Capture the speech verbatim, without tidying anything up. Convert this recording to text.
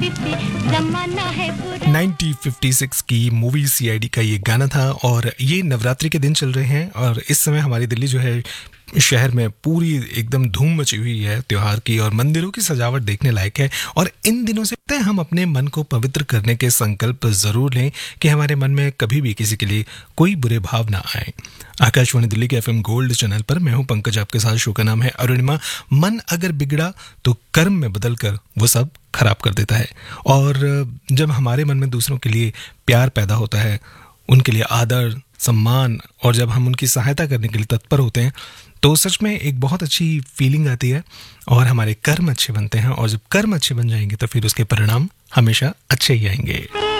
Nineteen fifty six की movie CID का ये गाना था और ये नवरात्रि के दिन चल रहे हैं और इस समय हमारी दिल्ली जो है शहर में पूरी एकदम धूम मची हुई है त्योहार की और मंदिरों की सजावट देखने लायक है। और इन दिनों से हम अपने मन को पवित्र करने के संकल्प जरूर लें कि हमारे मन में कभी भी किसी के लिए कोई बुरे भाव ना आए। आकाशवाणी दिल्ली के एफएम गोल्ड चैनल पर मैं हूं पंकज, आपके साथ शो का नाम है अरुणिमा। मन अगर बिगड़ा तो कर्म में बदल कर वो सब खराब कर देता है। और जब हमारे मन में दूसरों के लिए प्यार पैदा होता है, उनके लिए आदर सम्मान, और जब हम उनकी सहायता करने के लिए तत्पर होते हैं तो सच में एक बहुत अच्छी फीलिंग आती है और हमारे कर्म अच्छे बनते हैं। और जब कर्म अच्छे बन जाएंगे तो फिर उसके परिणाम हमेशा अच्छे ही आएंगे।